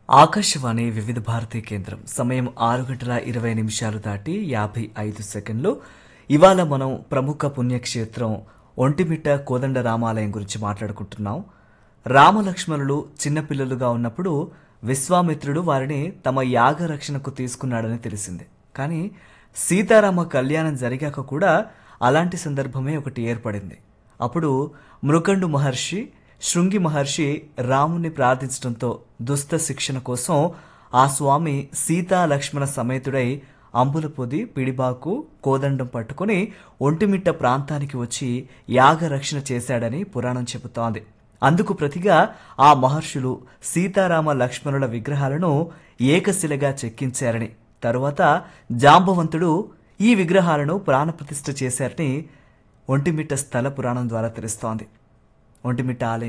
ఆకాశవాణి వివిధ భారతీ కేంద్రం సమయం 6 గంటల 20 నిమిషాలు దాటి 55 సెకండ్లు. ఇవాళ మనం ప్రముఖ పుణ్యక్షేత్రం ఒంటిమిట్ట కోదండ రామాలయం గురించి మాట్లాడుకుంటున్నాం. రామలక్ష్మణులు చిన్నపిల్లలుగా ఉన్నప్పుడు విశ్వామిత్రుడు వారిని తమ యాగ రక్షణకు తీసుకున్నాడని తెలిసింది. కానీ సీతారామ కళ్యాణం జరిగాక కూడా అలాంటి సందర్భమే ఒకటి ఏర్పడింది. అప్పుడు మృకండు మహర్షి శృంగి మహర్షి రాముని ప్రార్థించడంతో దుష్ట శిక్షణ కోసం ఆ స్వామి సీతా లక్ష్మణ సమేతుడై అంబుల పొది పిడిబాకు కోదండం పట్టుకుని ఒంటిమిట్ట ప్రాంతానికి వచ్చి యాగ రక్షణ చేశాడని పురాణం చెబుతోంది. అందుకు ప్రతిగా ఆ మహర్షులు సీతారామ లక్ష్మణుల విగ్రహాలను ఏకశిలగా చెక్కించారని, తరువాత జాంబవంతుడు ఈ విగ్రహాలను ప్రాణప్రతిష్ఠ చేశారని ఒంటిమిట్ట స్థల పురాణం ద్వారా తెలుస్తోంది. ఒంటిమిట్ట ఆలయం